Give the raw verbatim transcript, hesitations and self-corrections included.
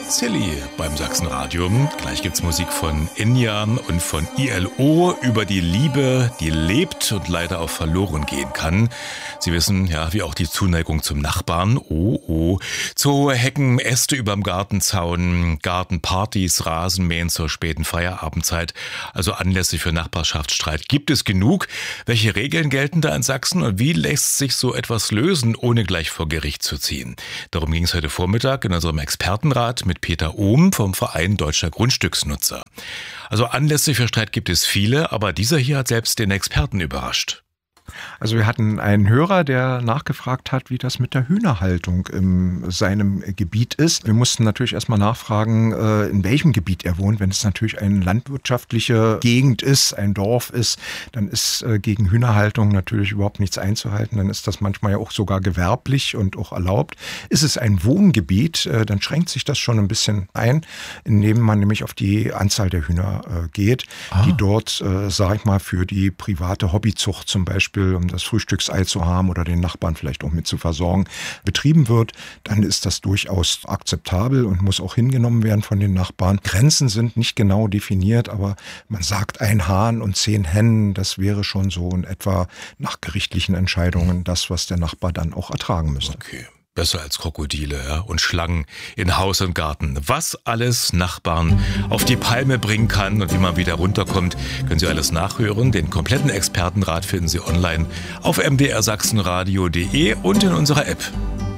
Silly beim Sachsenradio. Gleich gibt's Musik von Enya und von I L O über die Liebe, die lebt und leider auch verloren gehen kann. Sie wissen, ja, wie auch die Zuneigung zum Nachbarn. Oh, oh. Zu hohe Hecken, Äste überm Gartenzaun, Gartenpartys, Rasenmähen zur späten Feierabendzeit. Also Anlässe für Nachbarschaftsstreit gibt es genug. Welche Regeln gelten da in Sachsen und wie lässt sich so etwas lösen, ohne gleich vor Gericht zu ziehen? Darum ging es heute Vormittag in unserem Expertenrat mit Peter Ohm vom Verein Deutscher Grundstücksnutzer. Also Anlässe für Streit gibt es viele, aber dieser hier hat selbst den Experten überrascht. Also wir hatten einen Hörer, der nachgefragt hat, wie das mit der Hühnerhaltung in seinem Gebiet ist. Wir mussten natürlich erstmal nachfragen, in welchem Gebiet er wohnt. Wenn es natürlich eine landwirtschaftliche Gegend ist, ein Dorf ist, dann ist gegen Hühnerhaltung natürlich überhaupt nichts einzuhalten. Dann ist das manchmal ja auch sogar gewerblich und auch erlaubt. Ist es ein Wohngebiet, dann schränkt sich das schon ein bisschen ein, indem man nämlich auf die Anzahl der Hühner geht, ah. die dort, sage ich mal, für die private Hobbyzucht zum Beispiel, um das Frühstücksei zu haben oder den Nachbarn vielleicht auch mit zu versorgen, betrieben wird, dann ist das durchaus akzeptabel und muss auch hingenommen werden von den Nachbarn. Grenzen sind nicht genau definiert, aber man sagt ein Hahn und zehn Hennen, das wäre schon so in etwa nach gerichtlichen Entscheidungen das, was der Nachbar dann auch ertragen müsste. Okay. Besser als Krokodile, ja, und Schlangen in Haus und Garten. Was alles Nachbarn auf die Palme bringen kann und wie man wieder runterkommt, können Sie alles nachhören. Den kompletten Expertenrat finden Sie online auf m d r sachsenradio punkt d e und in unserer App.